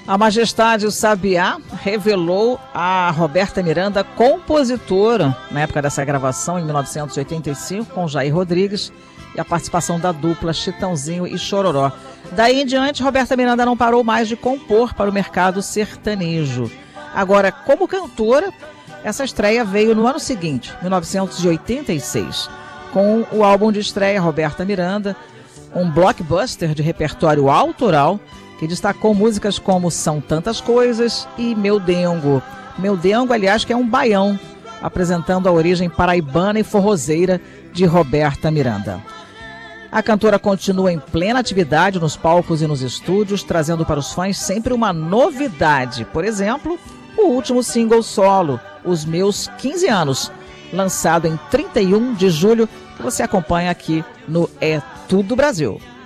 A Majestade o Sabiá revelou a Roberta Miranda compositora, na época dessa gravação, em 1985, com Jair Rodrigues, e a participação da dupla Chitãozinho e Chororó. Daí em diante, Roberta Miranda não parou mais de compor para o mercado sertanejo. Agora, como cantora, essa estreia veio no ano seguinte, 1986, com o álbum de estreia Roberta Miranda, um blockbuster de repertório autoral, que destacou músicas como São Tantas Coisas e Meu Dengo. Meu Dengo, aliás, que é um baião, apresentando a origem paraibana e forrozeira de Roberta Miranda. A cantora continua em plena atividade nos palcos e nos estúdios, trazendo para os fãs sempre uma novidade. Por exemplo, o último single solo, Os Meus 15 Anos, lançado em 31 de julho, que você acompanha aqui no É Tudo Brasil.